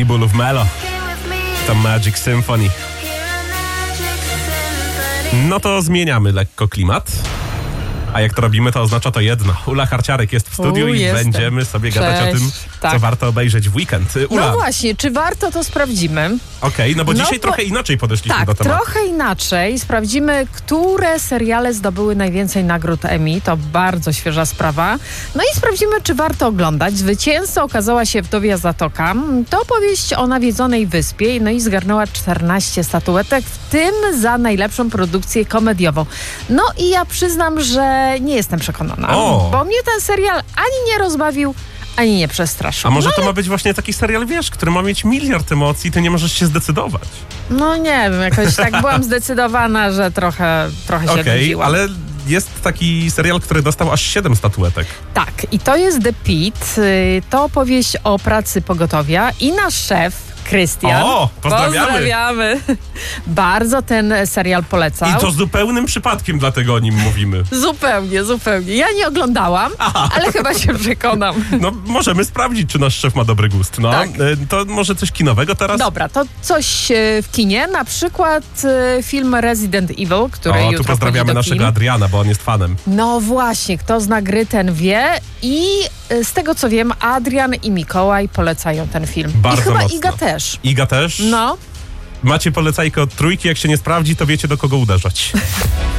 Bull of Melo. To Magic Symphony. No to zmieniamy lekko klimat. A jak to robimy, to oznacza to jedno. Ula Harciarek jest w studiu i jestem. będziemy sobie gadać o tym, tak. co warto obejrzeć w weekend. Ula. No właśnie, czy warto, to sprawdzimy. Okej, no bo dzisiaj trochę inaczej podeszliśmy do tematu. Trochę inaczej. Sprawdzimy, które seriale zdobyły najwięcej nagród Emmy. To bardzo świeża sprawa. No i sprawdzimy, czy warto oglądać. Zwycięzcą okazała się Wdowia Zatoka. To opowieść o nawiedzonej wyspie, no i zgarnęła 14 statuetek, w tym za najlepszą produkcję komediową. No i ja przyznam, że nie jestem przekonana, bo mnie ten serial ani nie rozbawił, ani nie przestraszył. A może to ma być właśnie taki serial, wiesz, który ma mieć miliard emocji, ty nie możesz się zdecydować. No nie wiem, jakoś tak byłam zdecydowana, że trochę się nudziłam. Ale jest taki serial, który dostał aż 7 statuetek. Tak, i to jest The Pit. To opowieść o pracy pogotowia i nasz szef Krystian. O, pozdrawiamy. Bardzo ten serial polecał. I to zupełnym przypadkiem, dlatego o nim mówimy. Zupełnie. Ja nie oglądałam, ale chyba się przekonam. No, możemy sprawdzić, czy nasz szef ma dobry gust. No, tak. To może coś kinowego teraz? Dobra, to coś w kinie, na przykład film Resident Evil, który jutro tu pozdrawiamy naszego Adriana, bo on jest fanem. No właśnie, kto zna gry, ten wie. I z tego, co wiem, Adrian i Mikołaj polecają ten film. Bardzo I chyba mocno. Iga też. Iga też? No. Macie polecajkę od trójki, jak się nie sprawdzi, to wiecie, do kogo uderzać.